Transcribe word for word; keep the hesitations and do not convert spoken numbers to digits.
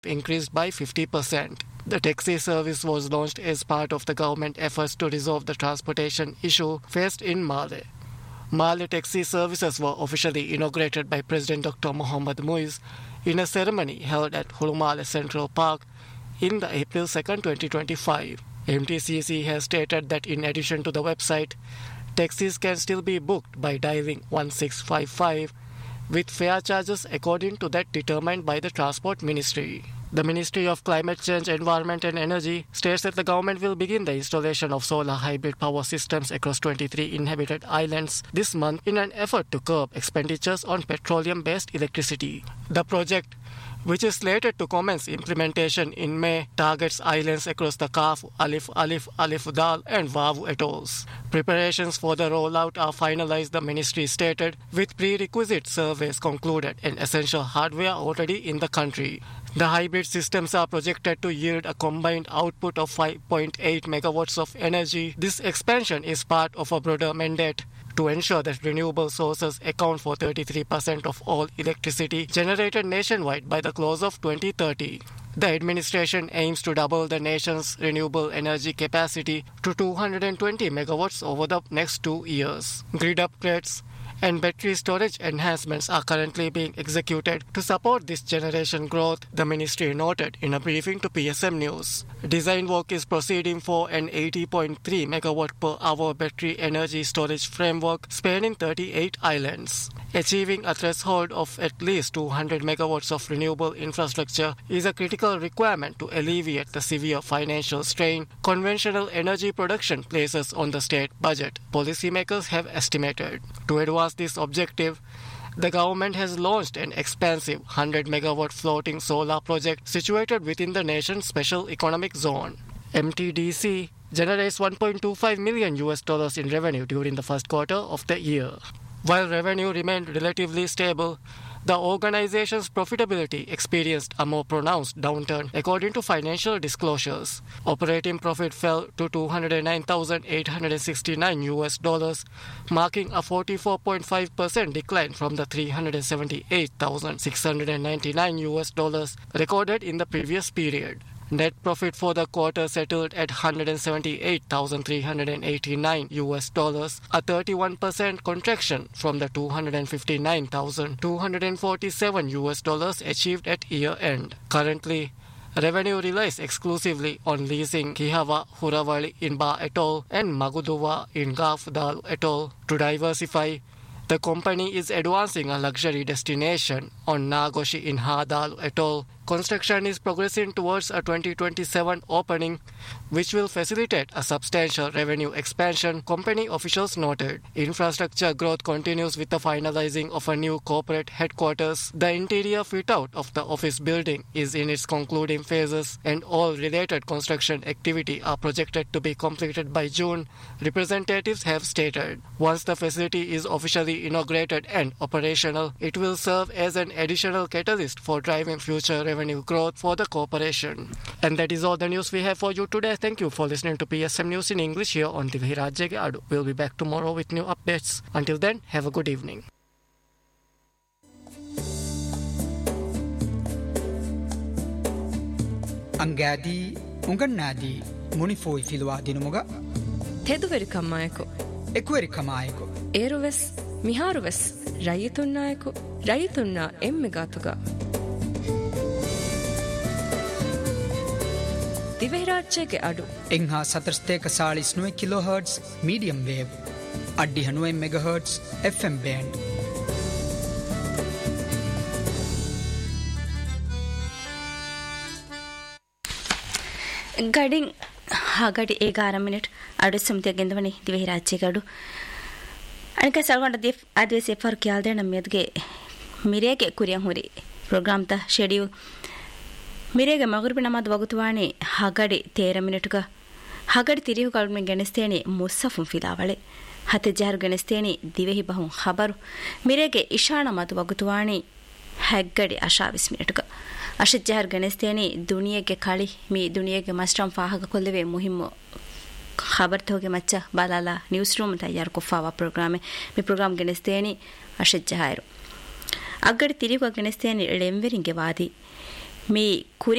increased by fifty percent. The taxi service was launched as part of the government efforts to resolve the transportation issue faced in Male. Male taxi services were officially inaugurated by President Doctor Mohammad Muiz in a ceremony held at Hulumale Central Park in the April second, twenty twenty-five. M T C C has stated that in addition to the website, taxis can still be booked by dialing one six five five with fare charges according to that determined by the Transport Ministry. The Ministry of Climate Change, Environment and Energy states that the government will begin the installation of solar hybrid power systems across twenty-three inhabited islands this month in an effort to curb expenditures on petroleum-based electricity. The project, which is slated to commence implementation in May, targets islands across the Kaf, Alif, Alif, Alif Dal and Vavu atolls. Preparations for the rollout are finalized, the ministry stated, with prerequisite surveys concluded and essential hardware already in the country. The hybrid systems are projected to yield a combined output of five point eight megawatts of energy. This expansion is part of a broader mandate to ensure that renewable sources account for thirty-three percent of all electricity generated nationwide by the close of twenty thirty. The administration aims to double the nation's renewable energy capacity to two hundred twenty megawatts over the next two years. Grid upgrades and battery storage enhancements are currently being executed to support this generation growth, the ministry noted in a briefing to P S M News. Design work is proceeding for an eighty point three megawatt per hour battery energy storage framework spanning thirty-eight islands. Achieving a threshold of at least two hundred megawatts of renewable infrastructure is a critical requirement to alleviate the severe financial strain conventional energy production places on the state budget, policymakers have estimated. To advance this objective, the government has launched an expansive one hundred megawatt floating solar project situated within the nation's special economic zone. M T D C generates one point two five million U S dollars in revenue during the first quarter of the year. While revenue remained relatively stable, the organization's profitability experienced a more pronounced downturn according to financial disclosures. Operating profit fell to two hundred nine thousand eight hundred sixty-nine U S dollars, marking a forty-four point five percent decline from the three hundred seventy-eight thousand six hundred ninety-nine U S dollars recorded in the previous period. Net profit for the quarter settled at one hundred seventy-eight thousand three hundred eighty-nine U S dollars, a thirty-one percent contraction from the two hundred fifty-nine thousand two hundred forty-seven U S dollars achieved at year-end. Currently, revenue relies exclusively on leasing Kihawa Huravali in Ba Atoll and Maguduwa in Gaf Dal Atoll. To diversify, the company is advancing a luxury destination on Nagoshi in Hadal Atoll. Construction is progressing towards a twenty twenty-seven opening, which will facilitate a substantial revenue expansion, company officials noted. Infrastructure growth continues with the finalizing of a new corporate headquarters. The interior fit-out of the office building is in its concluding phases, and all related construction activity are projected to be completed by June, representatives have stated. Once the facility is officially inaugurated and operational, it will serve as an additional catalyst for driving future revenue growth for the corporation. And that is all the news we have for you today. Thank you for listening to P S M News in English here on Divehi Rajyage Adu. We'll be back tomorrow with new updates. Until then, have a good evening. Angadi Ungannadi Munifoi Filwa Dinamuga Teduveri Kamayako Equeri Kamayako Eruves Miharuves Rayitunnayako Rayitunna Emmegatuga Divehi Rajyage Adu Engha Satrsteka Salis Nue kilohertz medium wave Addi Hanue megahertz F M band Guiding Hagadi Egara minute Adu Sumtia Gendavani Divehi Rajyage Adu Anka Salvanda Dif Advese for Kyalden and Medge Mirege Kurian Huri program the schedule Mirege Magurbanamad Vagutwani Hagadi Tera Minutuka Hagadi Tiriu Kalman Ganestani Musafum Filavale Hatajar Ganestani Divehi Bahum Habaru Mirege Ishana Matu Vagutwani Hagadi Ashavis Minutuka Ashijahar Ganestani Duniege Kali me Duniege Mastram Fahaga Koleve Muhimo Habar Toge Macha Balala Newsroom Tayar Kofawa program me program Ganestani Ashijahar Agadi Tiriu Ganestani Lemvering Gevadi me Kuri